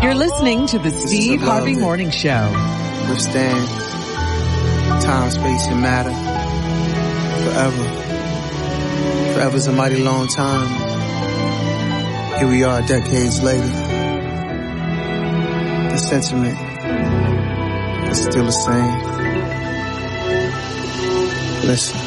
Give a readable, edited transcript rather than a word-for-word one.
You're listening to the Steve Harvey Morning Show. Withstand time, space, and matter forever. Forever's a mighty long time. Here we are decades later. The sentiment is still the same. Listen.